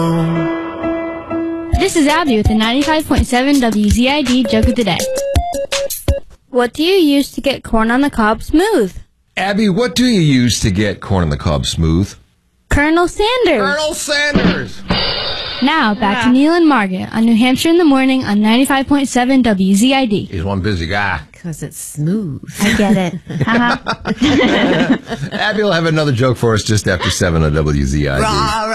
This is Abby with the 95.7 WZID joke of the day. What do you use to get corn on the cob smooth? Abby, what do you use to get corn on the cob smooth? Colonel Sanders. Colonel Sanders! Now, back to Neil and Margaret on New Hampshire in the Morning on 95.7 WZID. He's one busy guy. Because it's smooth. I get it. Abby will have another joke for us just after 7 on WZID.